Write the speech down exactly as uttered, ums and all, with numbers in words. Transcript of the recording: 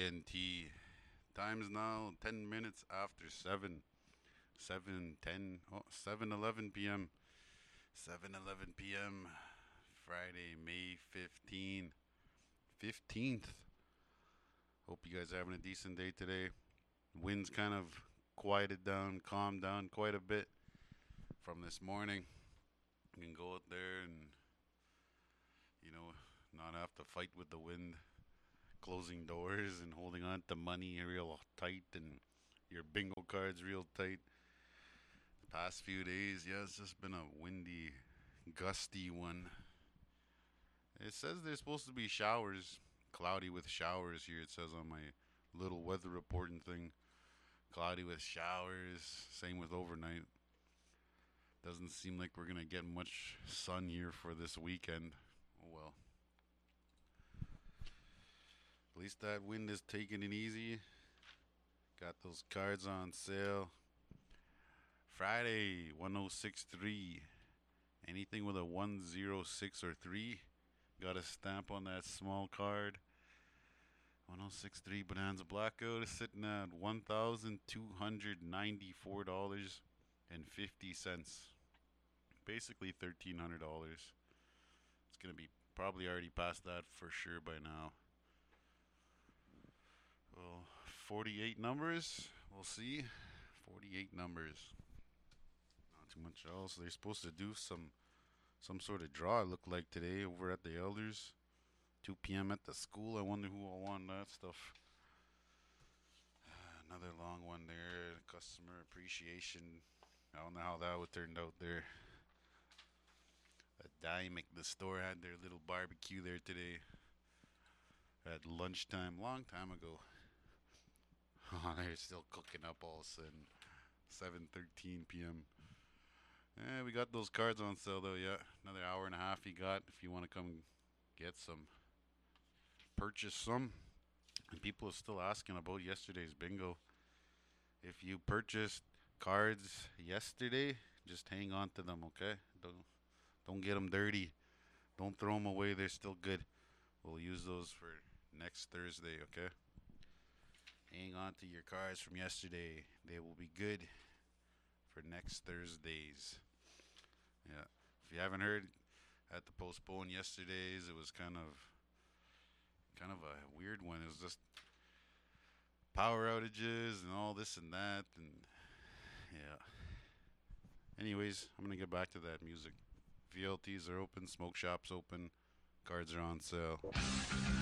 N T. Time's now ten minutes after seven. seven ten, oh, seven eleven p m. seven eleven p m. Friday, May fifteenth. fifteenth. Hope you guys are having a decent day today. Wind's kind of quieted down, calmed down quite a bit from this morning. You can go out there and, you know, not have to fight with the wind, closing doors and holding on to money real tight and your bingo cards real tight. The past few days, yeah, it's just been a windy, gusty one. It says there's supposed to be showers, cloudy with showers here. It says on my little weather reporting thing, cloudy with showers. Same with overnight. Doesn't seem like we're gonna get much sun here for this weekend. Oh well. At least that wind is taking it easy. Got those cards on sale. Friday, one oh six three. Anything with a one oh six or three, got a stamp on that small card. one oh six three Bonanza Blackout is sitting at one thousand two hundred ninety-four dollars and fifty cents. Basically thirteen hundred dollars. It's going to be probably already past that for sure by now. Well, forty-eight numbers. We'll see. forty-eight numbers. Not too much else. They're supposed to do some some sort of draw, it looked like today, over at the Elders. two p.m. at the school. I wonder who will won that stuff. Another long one there. Customer appreciation. I don't know how that would turn out there. At Dymic, the store had their little barbecue there today at lunchtime, long time ago. Oh, they're still cooking up all of a sudden. seven thirteen p.m. Eh, we got those cards on sale though, yeah. Another hour and a half you got if you want to come get some. Purchase some. And people are still asking about yesterday's bingo. If you purchased cards yesterday, just hang on to them, okay? Don't don't get them dirty. Don't throw them away. They're still good. We'll use those for next Thursday, okay? Hang on to your cards from yesterday. They will be good for next Thursdays. Yeah. If you haven't heard, I had to postpone yesterday's. It was kind of kind of a weird one. It was just power outages and all this and that, and yeah. Anyways, I'm gonna get back to that music. V L Ts are open, smoke shops open, cards are on sale.